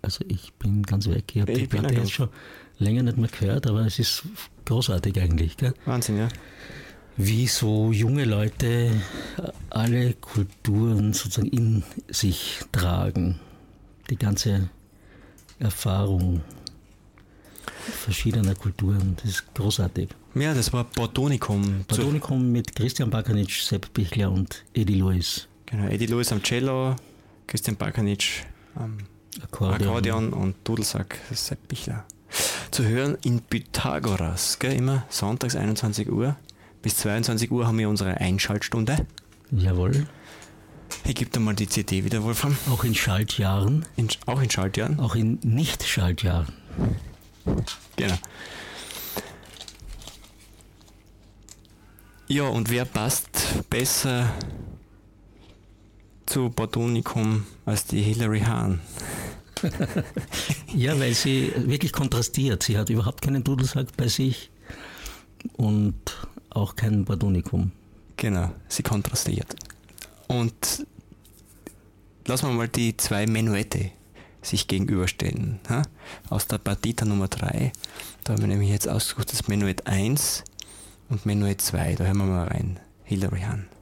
Also ich bin ganz weg. Ich habe die Ich bin Platte auch jetzt schon länger nicht mehr gehört, aber es ist großartig eigentlich. Gell? Wahnsinn, ja. Wie so junge Leute alle Kulturen sozusagen in sich tragen. Die ganze Erfahrung verschiedener Kulturen, das ist großartig. Ja, das war Botanicum. Botanicum mit Christian Bakanic, Sepp Bichler und Eddie Lewis. Genau, Eddie Lewis am Cello, Christian Bakanic am Akkordeon und Dudelsack, Sepp Bichler. Zu hören in Pythagoras, gell, immer sonntags 21 Uhr. Bis 22 Uhr haben wir unsere Einschaltstunde. Jawohl. Ich gebe dir mal die CD wieder, Wolfram. Auch in Schaltjahren. Auch in Schaltjahren? Auch in Nicht-Schaltjahren. Genau. Ja, und wer passt besser zu Botanicum als die Hilary Hahn? Ja, weil sie wirklich kontrastiert. Sie hat überhaupt keinen Dudelsack bei sich und auch kein Botanicum. Genau, sie kontrastiert. Und lassen wir mal die zwei Menuette sich gegenüberstellen. Ha? Aus der Partita Nummer 3, da haben wir nämlich jetzt ausgesucht das Menuett 1 und Menuett 2. Da hören wir mal rein. Hilary Hahn.